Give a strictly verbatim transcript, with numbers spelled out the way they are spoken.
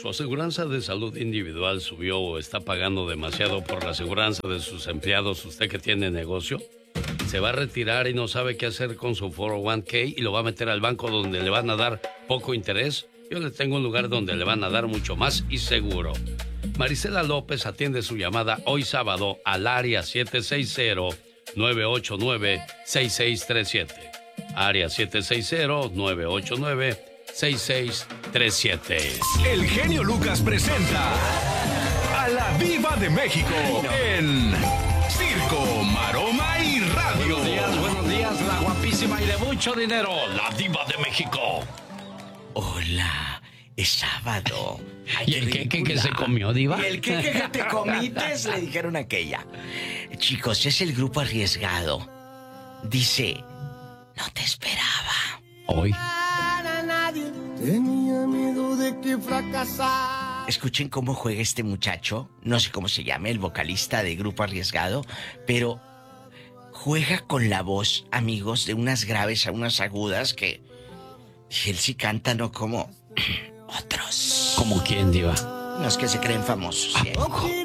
su aseguranza de salud individual subió o está pagando demasiado por la aseguranza de sus empleados, usted que tiene negocio, se va a retirar y no sabe qué hacer con su cuatro oh uno k y lo va a meter al banco donde le van a dar poco interés. Yo le tengo un lugar donde le van a dar mucho más y seguro. Marisela López atiende su llamada hoy sábado al área siete seis cero, nueve ocho nueve, seis seis tres siete. Área siete seis cero, nueve ocho nueve, seis seis tres siete. El genio Lucas presenta a la Diva de México en Circo, Maroma y Radio. Buenos días, buenos días, la guapísima y de mucho dinero, la Diva de México. Hola, es sábado. Ay, ¿Y el queque que se comió, Diva? ¿Y el queque que te comites? Le dijeron aquella. Chicos, es el grupo Arriesgado. Dice, no te esperaba. Hoy. Tenía miedo de que fracasara. Escuchen cómo juega este muchacho. No sé cómo se llama, el vocalista de Grupo Arriesgado, pero juega con la voz, amigos, de unas graves a unas agudas que... Y él sí canta, no como otros. ¿Como quién, Diva? Los que se creen famosos. ¿A ¿sí? poco?